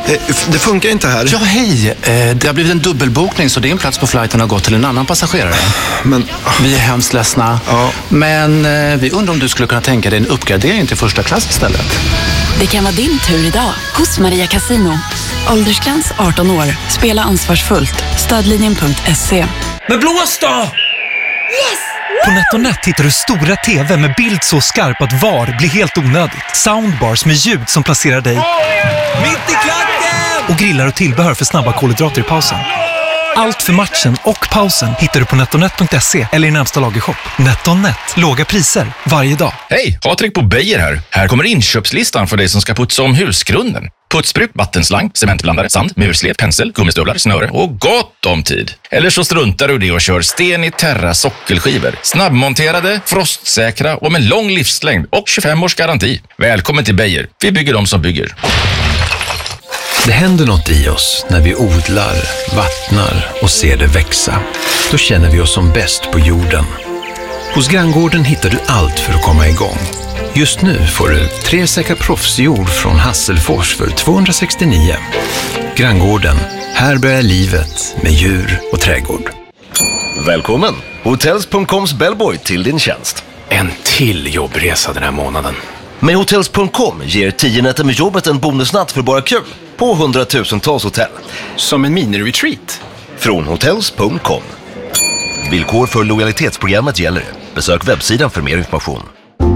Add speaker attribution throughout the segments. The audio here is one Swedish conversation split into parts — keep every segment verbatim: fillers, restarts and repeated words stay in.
Speaker 1: Det funkar inte här.
Speaker 2: Ja, hej. Det har blivit en dubbelbokning så din plats på flighten har gått till en annan passagerare.
Speaker 1: Men...
Speaker 2: Vi är hemskt ledsna.
Speaker 1: Ja.
Speaker 2: Men vi undrar om du skulle kunna tänka dig en uppgradering till första klass istället.
Speaker 3: Det kan vara din tur idag hos Maria Casino. Åldersgräns arton år. Spela ansvarsfullt. Stödlinjen punkt se.
Speaker 4: Men blås då!
Speaker 5: Yes!
Speaker 6: På NetOnNet hittar du stora tv med bild så skarp att V A R blir helt onödigt. Soundbars med ljud som placerar dig
Speaker 4: mitt i klacken!
Speaker 6: Och grillar och tillbehör för snabba kolhydrater i pausen. Allt för matchen och pausen hittar du på netonet punkt se eller i närmsta lagershop. NetOnNet. Låga priser varje dag.
Speaker 7: Hej, Patrik på Beijer här. Här kommer inköpslistan för dig som ska putsa om husgrunden. Putsbruk, vattenslang, cementblandare, sand, murslet, pensel, gummistövlar, snöre och gott om tid. Eller så struntar du det och kör Sten i Terra sockelskivor. Snabbmonterade, frostsäkra och med lång livslängd och tjugofem års garanti. Välkommen till Beijer. Vi bygger dem som bygger.
Speaker 8: Det händer något i oss när vi odlar, vattnar och ser det växa. Då känner vi oss som bäst på jorden. Hos Granngården hittar du allt för att komma igång. Just nu får du tre säckar proffsjord från Hasselfors för tvåhundrasextionio. Granngården, här börjar livet med djur och trädgård.
Speaker 9: Välkommen! Hotels punkt coms bellboy till din tjänst.
Speaker 2: En till jobbresa den här månaden.
Speaker 9: Med Hotels punkt com ger tio nätter med jobbet en bonusnatt för bara kul på hundratusentals hotell.
Speaker 2: Som en mini-retreat.
Speaker 9: Från Hotels punkt com. Villkor för lojalitetsprogrammet gäller. Besök webbsidan för mer information.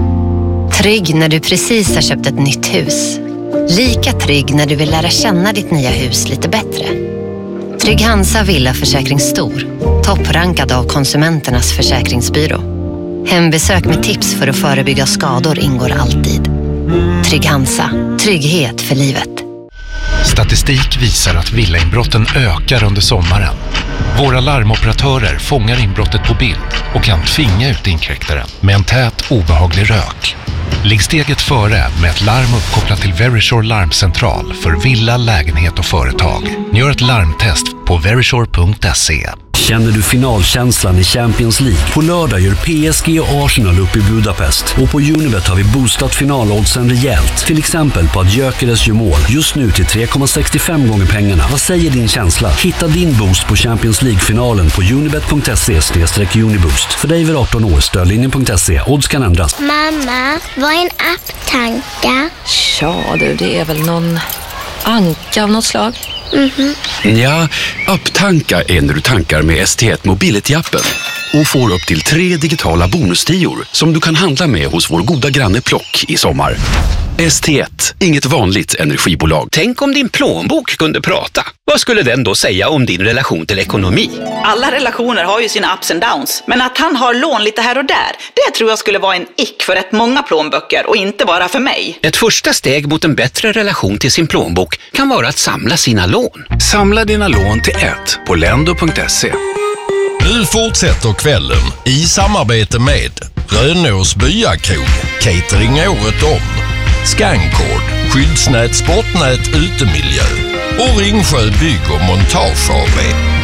Speaker 10: Trygg när du precis har köpt ett nytt hus. Lika trygg när du vill lära känna ditt nya hus lite bättre. Trygg Hansa Villa Försäkring Stor. Topprankad av Konsumenternas försäkringsbyrå. Hembesök med tips för att förebygga skador ingår alltid. Trygg Hansa. Trygghet för livet.
Speaker 11: Statistik visar att villainbrotten ökar under sommaren. Våra larmoperatörer fångar inbrottet på bild och kan tvinga ut inkräktaren med en tät, obehaglig rök. Ligg steget före med ett larm uppkopplat till Verisure larmcentral för villa, lägenhet och företag. Gör ett larmtest på verisure punkt se.
Speaker 12: Känner du finalkänslan i Champions League? På lördag gör P S G och Arsenal upp i Budapest. Och på Unibet har vi boostat finaloddsen rejält. Till exempel på att Gyökeres gör mål. Just nu till tre komma sextiofem gånger pengarna. Vad säger din känsla? Hitta din boost på Champions League-finalen på unibet punkt se slash uniboost. För dig över arton år, stödlinjen punkt se. Odds kan ändras.
Speaker 5: Mamma, vad är en apptanka?
Speaker 13: Ja du, det är väl någon anka av något slag.
Speaker 5: Mhm.
Speaker 14: Ja, apptanka är när du tankar med S T ett Mobility-appen och får upp till tre digitala bonustior som du kan handla med hos vår goda granne Plock i sommar. S T ett, inget vanligt energibolag.
Speaker 15: Tänk om din plånbok kunde prata. Vad skulle den då säga om din relation till ekonomi?
Speaker 16: Alla relationer har ju sina ups and downs, men att han har lån lite här och där, det tror jag skulle vara en ick för rätt många plånböcker och inte bara för mig.
Speaker 15: Ett första steg mot en bättre relation till sin plånbok kan vara att samla sina lån.
Speaker 14: Samla dina lån till ett på lendo punkt se.
Speaker 17: Nu fortsätter kvällen i samarbete med Rönås Byakrog, catering året om, Scankord, skyddsnät, sportnät, utemiljö och Ringsjö Bygg och Montage A B.